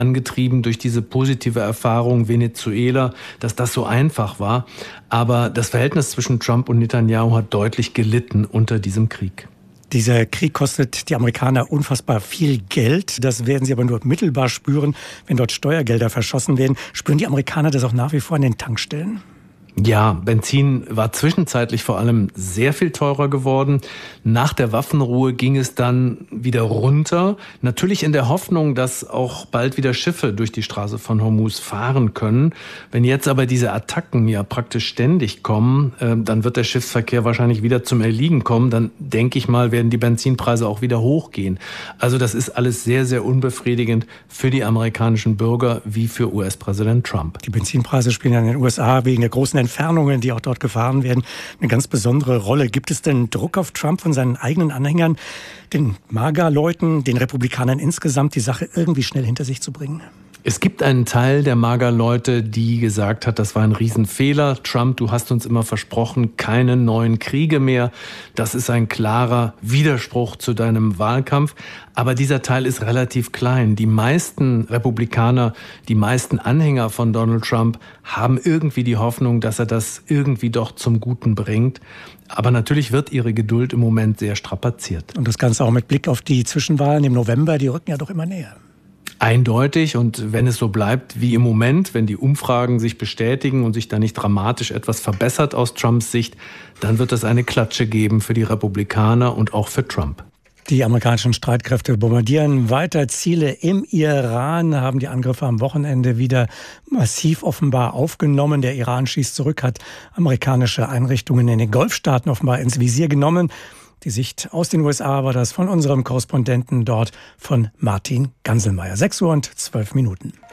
angetrieben durch diese positive Erfahrung Venezuela, dass das so einfach war. Aber das Verhältnis zwischen Trump und Netanyahu hat deutlich gelitten unter diesem Krieg. Dieser Krieg kostet die Amerikaner unfassbar viel Geld. Das werden sie aber nur mittelbar spüren, wenn dort Steuergelder verschossen werden. Spüren die Amerikaner das auch nach wie vor an den Tankstellen? Ja, Benzin war zwischenzeitlich vor allem sehr viel teurer geworden. Nach der Waffenruhe ging es dann wieder runter. Natürlich in der Hoffnung, dass auch bald wieder Schiffe durch die Straße von Hormuz fahren können. Wenn jetzt aber diese Attacken ja praktisch ständig kommen, dann wird der Schiffsverkehr wahrscheinlich wieder zum Erliegen kommen. Dann denke ich mal, werden die Benzinpreise auch wieder hochgehen. Also das ist alles sehr, sehr unbefriedigend für die amerikanischen Bürger wie für US-Präsident Trump. Die Benzinpreise spielen ja in den USA wegen der großen Entfernungen, die auch dort gefahren werden, eine ganz besondere Rolle. Gibt es denn Druck auf Trump von seinen eigenen Anhängern, den MAGA-Leuten, den Republikanern insgesamt, die Sache irgendwie schnell hinter sich zu bringen? Es gibt einen Teil der MAGA-Leute, die gesagt hat, das war ein Riesenfehler. Trump, du hast uns immer versprochen, keine neuen Kriege mehr. Das ist ein klarer Widerspruch zu deinem Wahlkampf. Aber dieser Teil ist relativ klein. Die meisten Republikaner, die meisten Anhänger von Donald Trump haben irgendwie die Hoffnung, dass er das irgendwie doch zum Guten bringt. Aber natürlich wird ihre Geduld im Moment sehr strapaziert. Und das Ganze auch mit Blick auf die Zwischenwahlen im November, die rücken ja doch immer näher. Eindeutig, und wenn es so bleibt wie im Moment, wenn die Umfragen sich bestätigen und sich da nicht dramatisch etwas verbessert aus Trumps Sicht, dann wird es eine Klatsche geben für die Republikaner und auch für Trump. Die amerikanischen Streitkräfte bombardieren weiter Ziele im Iran, haben die Angriffe am Wochenende wieder massiv offenbar aufgenommen. Der Iran schießt zurück, hat amerikanische Einrichtungen in den Golfstaaten offenbar ins Visier genommen. Die Sicht aus den USA war das von unserem Korrespondenten dort, von Martin Ganselmeier. 6:12 Uhr.